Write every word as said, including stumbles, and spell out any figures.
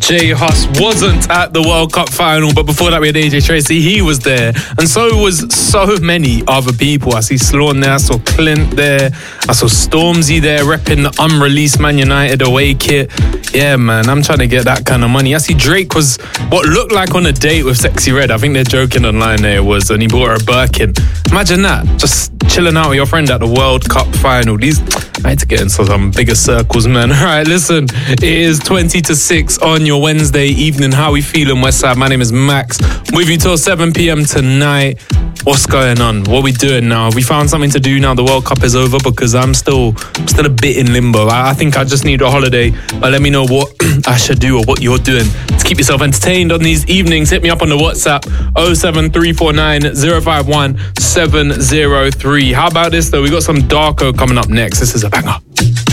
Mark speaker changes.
Speaker 1: J Hus wasn't at the World Cup final, but before that we had A J Tracy. He was there, and so was so many other people. I see Sloan there, I saw Clint there, I saw Stormzy there repping the unreleased Man United away kit. Yeah, man, I'm trying to get that kind of money. I see Drake was what looked like on a date with Sexy Red. I think they're joking online there it was, and he bought her a Birkin. Imagine that, just chilling out with your friend at the World Cup final. These, I had to get into some bigger circles, man. All right, listen, it is twenty to six on your Wednesday evening. How we feeling, Westside? My name is Max. I'm with you till seven p.m. tonight. What's going on? What are we doing now? Have we found something to do now the World Cup is over? Because I'm still I'm still a bit in limbo. I, I think I just need a holiday. But let me know what I should do or what you're doing to keep yourself entertained on these evenings. Hit me up on the WhatsApp oh seven three four nine oh five one seven oh three. How about this though? We got some Darko coming up next. This is a banger.